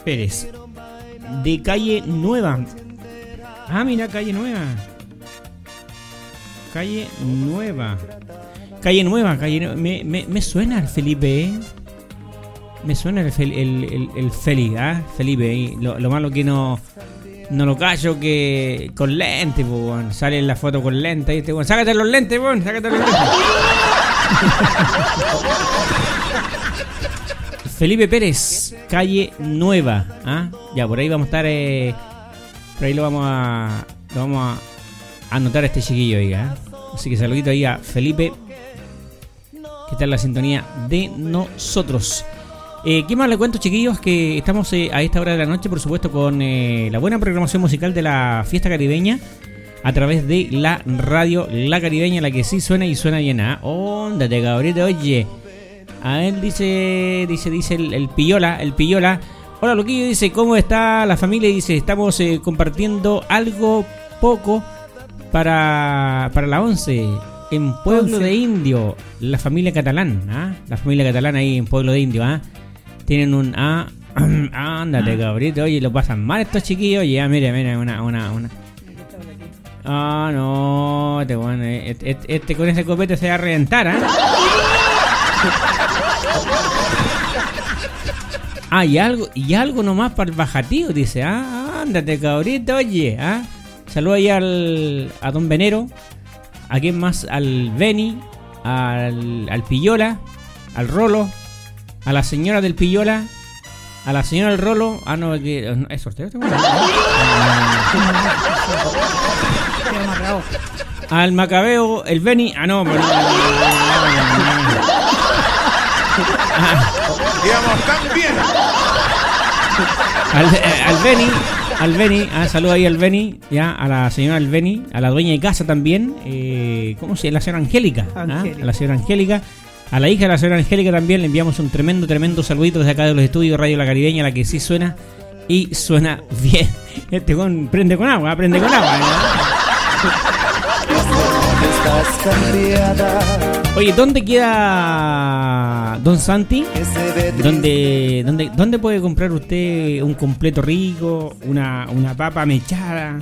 Pérez, de Calle Nueva. Ah, mira, Calle Nueva. Calle Nueva. Me suena el Felipe, ¿eh? Me suena el Feli, ¿ah? Felipe. ¿eh? Lo malo que no lo callo, que con lente, pues, bueno. Sale en la foto con lente. Ahí, bueno. Sácate los lentes, bueno. Sácate los lentes. Felipe Pérez, Calle Nueva. ¿Ah? Ya, por ahí vamos a estar. Por ahí lo vamos a anotar a este chiquillo, oiga. Así que saludito ahí a Felipe, que está en la sintonía de nosotros. ¿Qué más le cuento, chiquillos? Que estamos a esta hora de la noche, por supuesto, con la buena programación musical de la fiesta caribeña a través de la radio La Caribeña, la que sí suena y suena bien. ¿Ah? Óndate, cabrito, oye. A él dice el Pillola. Hola, loquillo, dice, ¿cómo está la familia? Dice, estamos compartiendo algo poco para la 11 en Pueblo de Indio, la familia catalán, ¿ah? La familia catalana ahí en Pueblo de Indio, ¿ah? Tienen un ándate, cabrito, oye, lo pasan mal estos chiquillos, oye, mira, una. Ah, no, este con ese copete se va a reventar, ¿ah? Ah, y algo nomás para el bajatío, dice, ándate, cabrito, oye, saluda ahí a Don Venero, a quién más, al Beni, al Pillola, al Rolo, a la señora del Pillola, a la señora del Rolo, no, ¿es sorteo? Al Macabeo, el Beni, no, digamos también al Beni, saludo ahí al Beni, ya, a la señora del Beni, a la dueña de casa también, ¿cómo se llama? La señora Angélica. A la señora Angélica, a la hija de la señora Angélica también le enviamos un tremendo saludito desde acá de los estudios Radio La Caribeña, la que sí suena y suena bien. Este con prende con agua, ¿no? Oye, ¿dónde queda Don Santi? ¿Dónde puede comprar usted un completo rico, una papa mechada?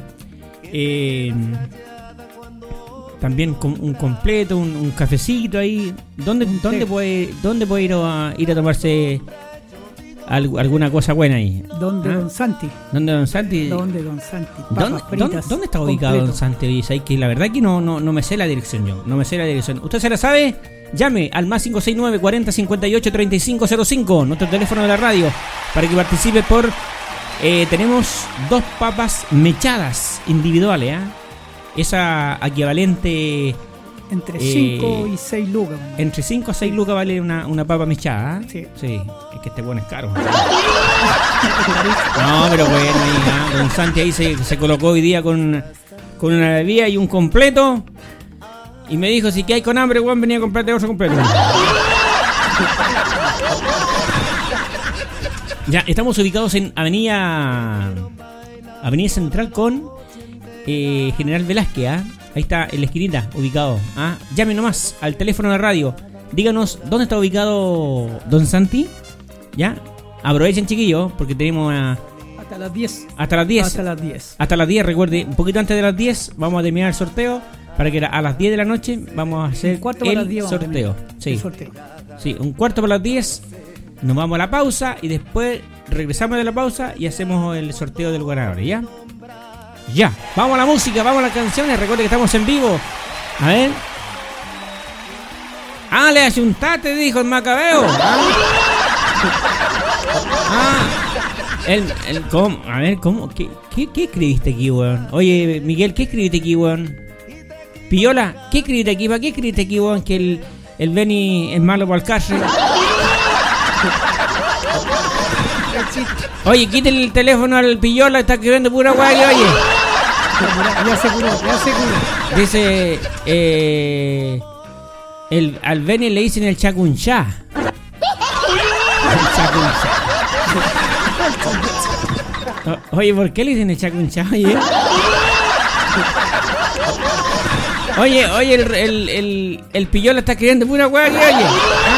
También un completo, un cafecito ahí. ¿Dónde puede ir a tomarse alguna cosa buena ahí? Don Santi. ¿Dónde Don Santi? ¿Dónde está ubicado completo. Don Santi? Oye, que la verdad que no me sé la dirección yo. No me sé la dirección. ¿Usted se la sabe? Llame al más 569 40 58 3505, nuestro teléfono de la radio, para que participe por... tenemos 2 papas mechadas individuales, esa equivalente... Entre 5 y 6 lucas. Entre 5 a 6 lucas vale una papa mechada. Sí. Es que este bueno es caro. No, pero bueno, ahí, Don Santi ahí se colocó hoy día con una bebida y un completo. Y me dijo, si que hay con hambre, Juan, venía a comprarte otro completo. Ya, estamos ubicados en Avenida Central con General Velázquez, Ahí está, en la esquinita, ubicado. Llame nomás al teléfono de radio. Díganos dónde está ubicado Don Santi. ¿Ya? Aprovechen, chiquillos, porque tenemos hasta las 10. Hasta las 10, recuerde, un poquito antes de las 10 vamos a terminar el sorteo. Para que a las 10 de la noche vamos a hacer el sorteo. Sí, un cuarto para las 10. Nos vamos a la pausa y después regresamos de la pausa y hacemos el sorteo del ganador, ¿ya? Ya, vamos a la música, vamos a las canciones. Recuerde que estamos en vivo. A ver. Le ayuntaste, dijo el Macabeo. ¿Cómo? A ver, ¿cómo? ¿Qué escribiste aquí, weón? Oye, Miguel, ¿qué escribiste aquí, weón? Pillola, ¿qué escribiste aquí? ¿Para qué escribiste aquí, weón? Que el Beni es malo para el cárcel. Oye, quítale el teléfono al Pillola, está escribiendo pura guay, oye. Ya se curó. Dice, al Beni le dicen el chacunchá. Oye, ¿por qué le dicen el chacunchá, oye? Oye, el Pillola está escribiendo pura guay, oye.